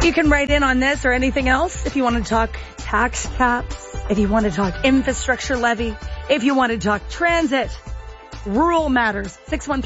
You can write in on this or anything else if you want to talk tax caps, if you want to talk infrastructure levy, if you want to talk transit, rural matters.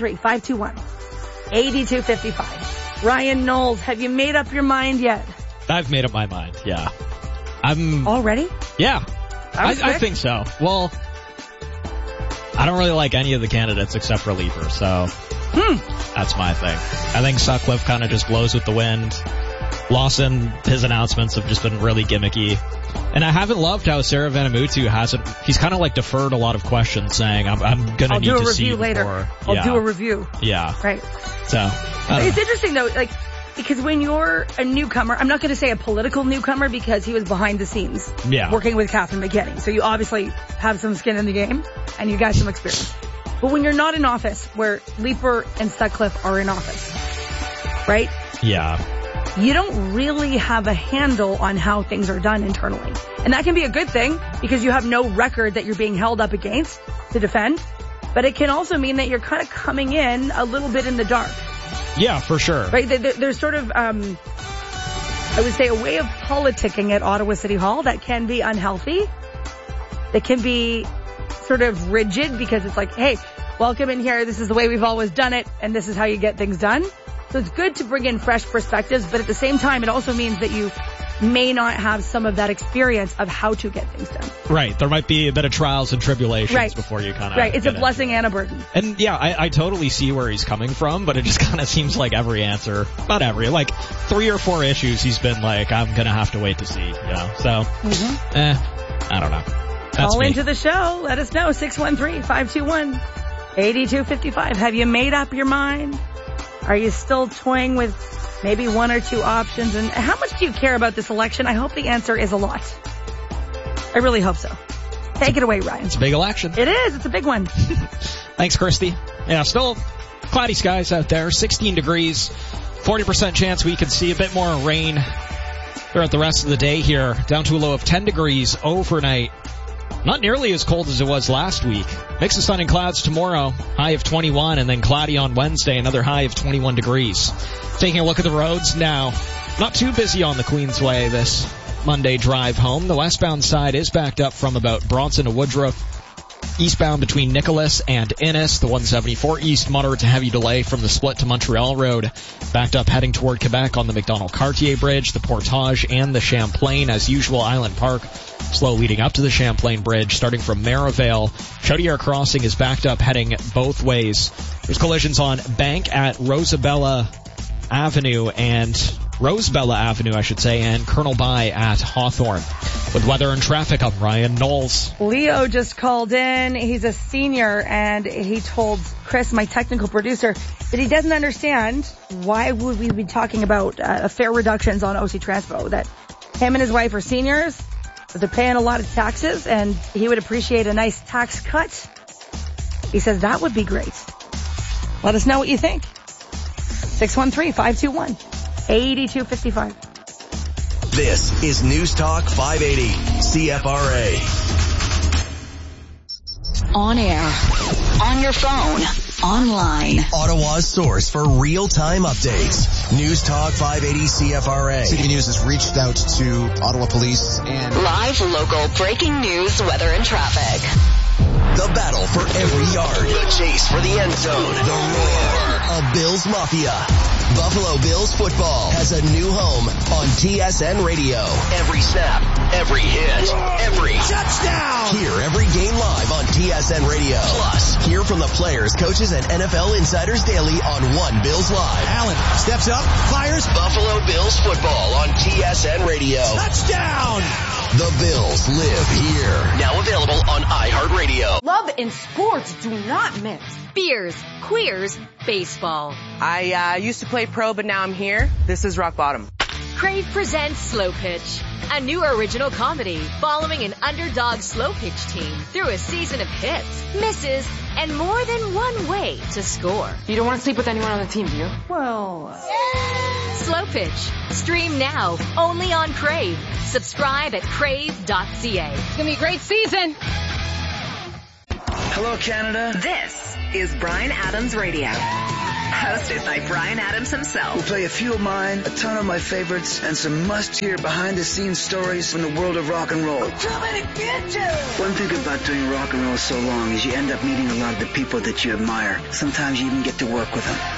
613-521-8255. Ryan Knowles, have you made up your mind yet? I've made up my mind, yeah. I'm... Already? Yeah. I think so. Well, I don't really like any of the candidates except for Leeper, so that's my thing. I think Sutcliffe kind of just blows with the wind. Lawson, his announcements have just been really gimmicky. And I haven't loved how Sarah Vanamutu he's kind of like deferred a lot of questions saying, I'm going to need to see you later. I'll do a review. Yeah. Right. So, it's interesting though, like, because when you're a newcomer, I'm not going to say a political newcomer because he was behind the scenes working with Catherine McKinney. So you obviously have some skin in the game and you got some experience. But when you're not in office, where Leeper and Sutcliffe are in office, right? Yeah. You don't really have a handle on how things are done internally. And that can be a good thing because you have no record that you're being held up against to defend. But it can also mean that you're kind of coming in a little bit in the dark. Yeah, for sure. Right? There's sort of, I would say, a way of politicking at Ottawa City Hall that can be unhealthy. That can be sort of rigid because it's like, hey, welcome in here. This is the way we've always done it. And this is how you get things done. So it's good to bring in fresh perspectives. But at the same time, it also means that you may not have some of that experience of how to get things done. Right. There might be a bit of trials and tribulations before you kind of... Right. It's a blessing and a burden. And yeah, I totally see where he's coming from, but it just kind of seems like every answer, not every, like 3 or 4 issues he's been like, I'm going to have to wait to see, you know? So, I don't know. That's Call me. into the show. Let us know. 613-521-8255. Have you made up your mind? Are you still toying with maybe 1 or 2 options? And how much do you care about this election? I hope the answer is a lot. I really hope so. Take it away, Ryan. It's a big election. It is. It's a big one. Thanks, Christy. Yeah, still cloudy skies out there. 16 degrees. 40% chance we could see a bit more rain throughout the rest of the day here. Down to a low of 10 degrees overnight. Not nearly as cold as it was last week. Mix of sun and clouds tomorrow, high of 21, and then cloudy on Wednesday, another high of 21 degrees. Taking a look at the roads now. Not too busy on the Queensway this Monday drive home. The westbound side is backed up from about Bronson to Woodruff. Eastbound between Nicholas and Innis, the 174 east, moderate to heavy delay from the split to Montreal Road. Backed up heading toward Quebec on the Macdonald-Cartier Bridge, the Portage, and the Champlain. As usual, Island Park slow leading up to the Champlain Bridge, starting from Merivale. Chaudière Crossing is backed up heading both ways. There's collisions on Bank at Rosabella Avenue, and Colonel By at Hawthorne. With weather and traffic, I'm Ryan Knowles. Leo just called in. He's a senior, and he told Chris, my technical producer, that he doesn't understand why would we be talking about fare reductions on OC Transpo, that him and his wife are seniors, that they're paying a lot of taxes, and he would appreciate a nice tax cut. He says that would be great. Let us know what you think. 613-521-8255. This is News Talk 580, CFRA. On air, on your phone, online. Ottawa's source for real-time updates. News Talk 580 CFRA. City News has reached out to Ottawa Police and... Live, local, breaking news, weather, and traffic. The battle for every yard. The chase for the end zone. The roar of Bills Mafia. Buffalo Bills football has a new home on TSN Radio. Every snap, every hit, every touchdown. Hear every game live on TSN Radio. Plus, hear from the players, coaches, and NFL insiders daily on One Bills Live. Allen steps up, fires. Buffalo Bills football on TSN Radio. Touchdown! The Bills live here. Now available on iHeartRadio. Love and sports do not mix. Beers, queers, baseball. I used to play pro, but now I'm here. This is rock bottom. Crave presents Slow Pitch, a new original comedy following an underdog slow pitch team through a season of hits, misses, and more than one way to score. You don't want to sleep with anyone on the team, do you? Well... Slow Pitch. Stream now, only on Crave. Subscribe at crave.ca. It's going to be a great season. Hello, Canada. This is Bryan Adams Radio. hosted by Bryan Adams himself. We'll play a few of mine, a ton of my favorites, and some must-hear behind-the-scenes stories from the world of rock and roll. One thing about doing rock and roll so long is you end up meeting a lot of the people that you admire. Sometimes you even get to work with them.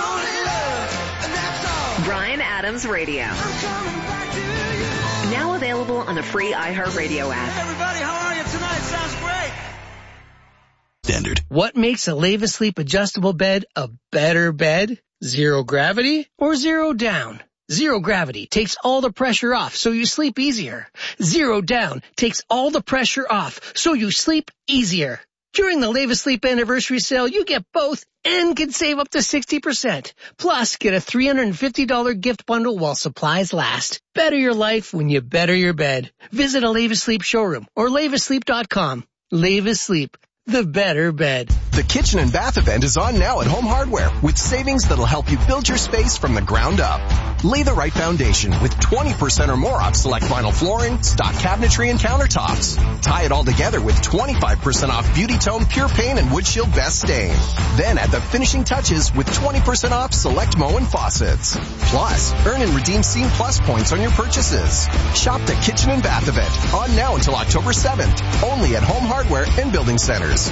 Bryan Adams Radio. Now available on the free iHeartRadio app. Everybody, how are you tonight? Sounds great. Standard. What makes a Leva-Sleep adjustable bed a better bed? Zero gravity or zero down? Zero gravity takes all the pressure off so you sleep easier. Zero down takes all the pressure off so you sleep easier. During the Leva-Sleep anniversary sale, you get both and can save up to 60%. Plus, get a $350 gift bundle while supplies last. Better your life when you better your bed. Visit a Leva-Sleep showroom or levasleep.com. Leva-Sleep, the better bed. The Kitchen and Bath event is on now at Home Hardware with savings that'll help you build your space from the ground up. Lay the right foundation with 20% or more off select vinyl flooring, stock cabinetry, and countertops. Tie it all together with 25% off Beauty Tone Pure Paint and Wood Shield Best Stain. Then add the finishing touches with 20% off select Moen faucets. Plus, earn and redeem Scene Plus points on your purchases. Shop the Kitchen and Bath event on now until October 7th, only at Home Hardware and Building Centers.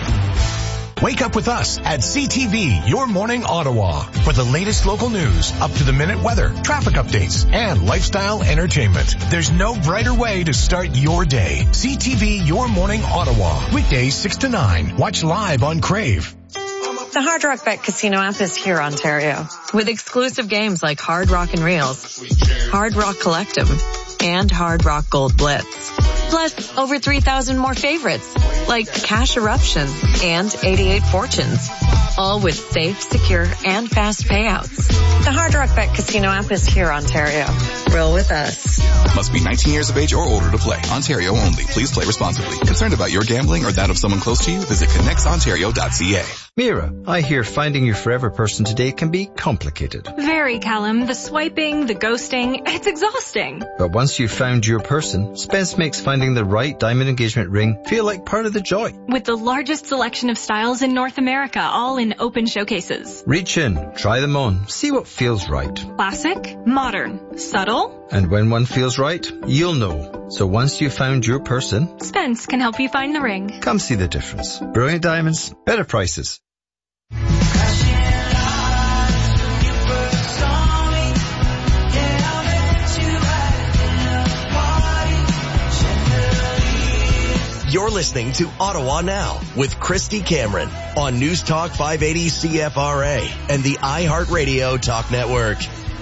Wake up with us at CTV, Your Morning Ottawa, for the latest local news, up-to-the-minute weather, traffic updates, and lifestyle entertainment. There's no brighter way to start your day. CTV, Your Morning Ottawa, weekdays 6 to 9. Watch live on Crave. The Hard Rock Bet Casino app is here, Ontario, with exclusive games like Hard Rock and Reels, Hard Rock Collectum, and Hard Rock Gold Blitz. Plus, over 3,000 more favorites, like Cash Eruption and 88 Fortunes. All with safe, secure, and fast payouts. The Hard Rock Bet Casino app is here, Ontario. Roll with us. Must be 19 years of age or older to play. Ontario only. Please play responsibly. Concerned about your gambling or that of someone close to you? Visit connectsontario.ca. Mira, I hear finding your forever person today can be complicated. Very, Callum. The swiping, the ghosting, it's exhausting. But once you've found your person, Spence makes finding the right diamond engagement ring feel like part of the joy. With the largest selection of styles in North America, all in open showcases. Reach in, try them on, see what feels right. Classic, modern, subtle. And when one feels right, you'll know. So once you've found your person, Spence can help you find the ring. Come see the difference. Brilliant diamonds, better prices. You're listening to Ottawa Now with Christy Cameron on News Talk 580 CFRA and the iHeartRadio Talk Network.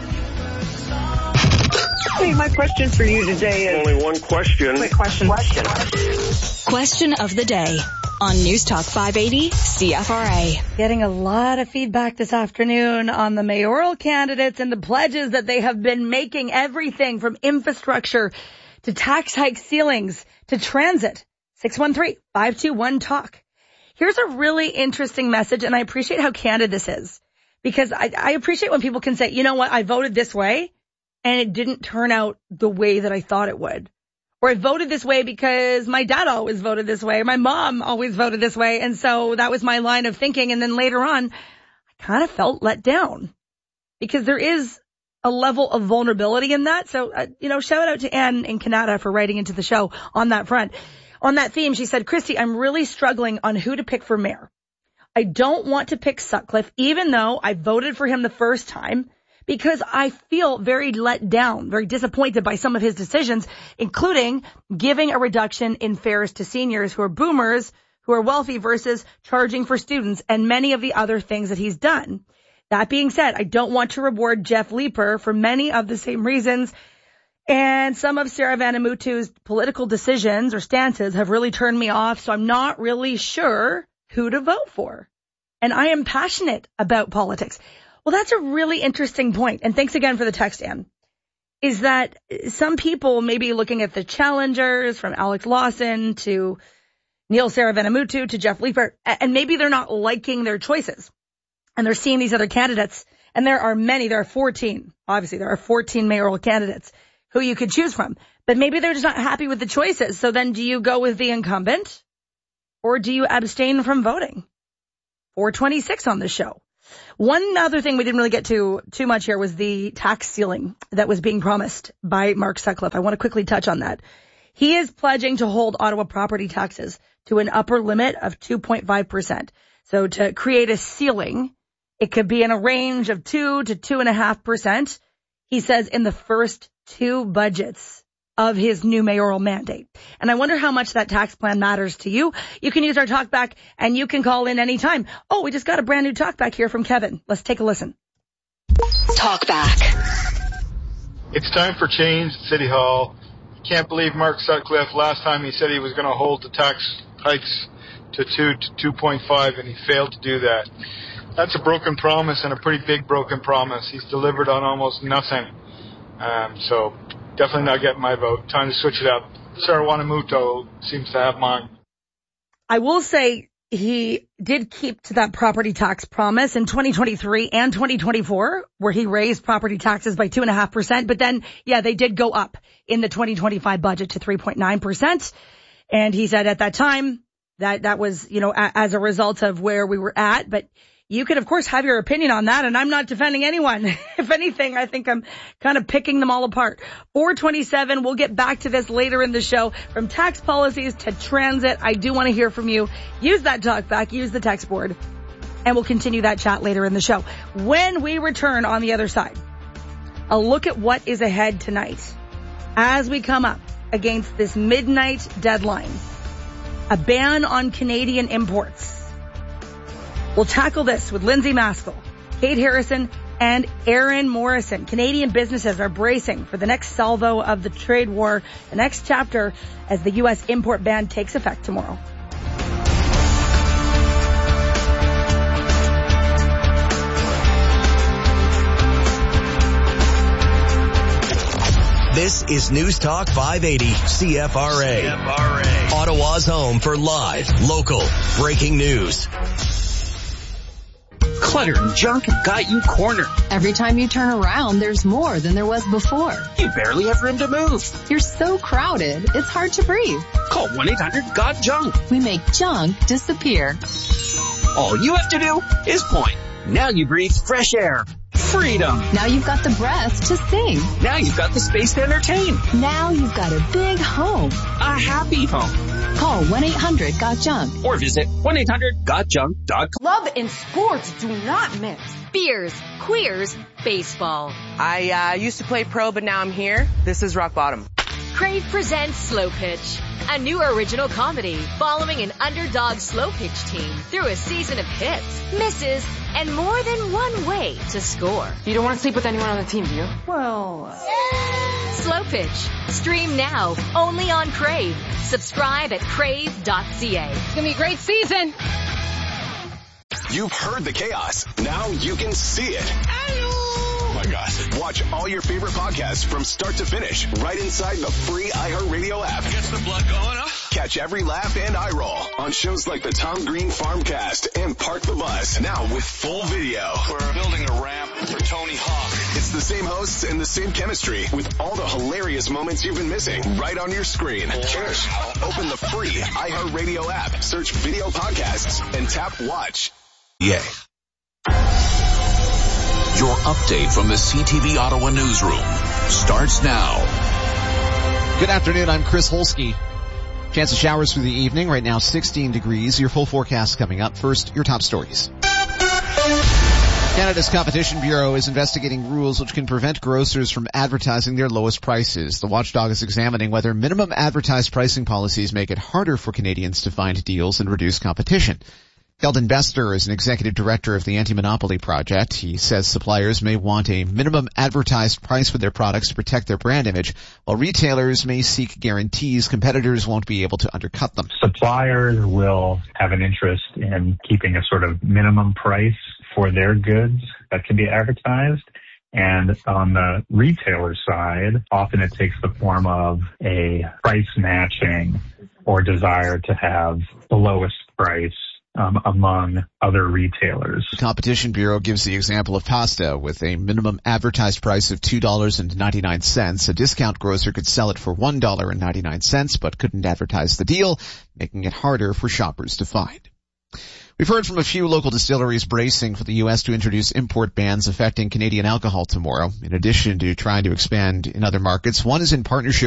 Hey, my question for you today is... Only one question. Quick question. Question of the day on News Talk 580 CFRA. Getting a lot of feedback this afternoon on the mayoral candidates and the pledges that they have been making, everything from infrastructure to tax hike ceilings to transit. 613-521-TALK. Here's a really interesting message, and I appreciate how candid this is, because I appreciate when people can say, you know what, I voted this way, and it didn't turn out the way that I thought it would. Or I voted this way because my dad always voted this way, or my mom always voted this way, and so that was my line of thinking, and then later on, I kind of felt let down. Because there is a level of vulnerability in that. So, shout out to Anne in Canada for writing into the show on that front. On that theme, she said, Christy, I'm really struggling on who to pick for mayor. I don't want to pick Sutcliffe, even though I voted for him the first time, because I feel very let down, very disappointed by some of his decisions, including giving a reduction in fares to seniors who are boomers, who are wealthy, versus charging for students, and many of the other things that he's done. That being said, I don't want to reward Jeff Leeper for many of the same reasons. And some of Sarah Vanamutu's political decisions or stances have really turned me off, so I'm not really sure who to vote for. And I am passionate about politics. Well, that's a really interesting point. And thanks again for the text, Ann. Is that some people may be looking at the challengers from Alex Lawson to Neil Sarah Vanamutu to Jeff Leeper, and maybe they're not liking their choices. And they're seeing these other candidates. And there are many, there are 14. Obviously, there are 14 mayoral candidates who you could choose from. But maybe they're just not happy with the choices. So then do you go with the incumbent or do you abstain from voting? 426 on the show. One other thing we didn't really get to too much here was the tax ceiling that was being promised by Mark Sutcliffe. I want to quickly touch on that. He is pledging to hold Ottawa property taxes to an upper limit of 2.5%. So to create a ceiling, it could be in a range of 2 to 2.5%. He says in the first 2 budgets of his new mayoral mandate. And I wonder how much that tax plan matters to you. You can use our talkback and you can call in anytime. Oh, we just got a brand new talkback here from Kevin. Let's take a listen. Talkback. It's time for change at City Hall. Can't believe Mark Sutcliffe, last time he said he was going to hold the tax hikes to 2 to 2.5, and he failed to do that. That's a broken promise, and a pretty big broken promise. He's delivered on almost nothing. So definitely not getting my vote. Time to switch it up. Sarah Wanamuto seems to have mine. I will say he did keep to that property tax promise in 2023 and 2024, where he raised property taxes by 2.5%. But then, yeah, they did go up in the 2025 budget to 3.9%. And he said at that time that was, as a result of where we were at. But you could, of course, have your opinion on that, and I'm not defending anyone. If anything, I think I'm kind of picking them all apart. 427, we'll get back to this later in the show. From tax policies to transit, I do want to hear from you. Use that talk back, use the text board, and we'll continue that chat later in the show. When we return on the other side, a look at what is ahead tonight as we come up against this midnight deadline, a ban on Canadian imports. We'll tackle this with Lindsay Maskell, Kate Harrison, and Aaron Morrison. Canadian businesses are bracing for the next salvo of the trade war, the next chapter as the U.S. import ban takes effect tomorrow. This is News Talk 580 CFRA. Ottawa's home for live, local, breaking news. Clutter and junk have got you cornered. Every time you turn around, there's more than there was before. You barely have room to move. You're so crowded, it's hard to breathe. Call 1-800-GOT-JUNK. We make junk disappear. All you have to do is point. Now you breathe fresh air. Freedom. Now you've got the breath to sing. Now you've got the space to entertain. Now you've got a big home. A happy home. Call 1-800-GOT-JUNK. Or visit 1-800-GOTJUNK.com. Love and sports do not mix. Beers, queers, baseball. I used to play pro, but now I'm here. This is rock bottom. Crave presents Slow Pitch, a new original comedy following an underdog slow pitch team through a season of hits, misses, and more than one way to score. You don't want to sleep with anyone on the team, do you? Well, Slow Pitch. Stream now, only on Crave. Subscribe at crave.ca. It's gonna be a great season. You've heard the chaos. Now you can see it. Oh my gosh. Watch all your favorite podcasts from start to finish right inside the free iHeartRadio app. Gets the blood going, huh? Catch every laugh and eye roll on shows like the Tom Green Farmcast and Park the Bus. Now with full video. We're building a ramp for Tony Hawk. It's the same hosts and the same chemistry with all the hilarious moments you've been missing right on your screen. Cheers. Open the free iHeartRadio app, search video podcasts, and tap watch. Yeah. Your update from the CTV Ottawa newsroom starts now. Good afternoon. I'm Chris Holsky. Chance of showers for the evening. Right now 16 degrees. Your full forecast coming up. First, your top stories. Canada's Competition Bureau is investigating rules which can prevent grocers from advertising their lowest prices. The watchdog is examining whether minimum advertised pricing policies make it harder for Canadians to find deals and reduce competition. Sheldon Bester is an executive director of the Anti-Monopoly Project. He says suppliers may want a minimum advertised price for their products to protect their brand image, while retailers may seek guarantees competitors won't be able to undercut them. Suppliers will have an interest in keeping a sort of minimum price for their goods that can be advertised. And on the retailer side, often it takes the form of a price matching or desire to have the lowest price among other retailers. The Competition Bureau gives the example of pasta with a minimum advertised price of $2.99. A discount grocer could sell it for $1.99, but couldn't advertise the deal, making it harder for shoppers to find. We've heard from a few local distilleries bracing for the U.S. to introduce import bans affecting Canadian alcohol tomorrow. In addition to trying to expand in other markets, one is in partnership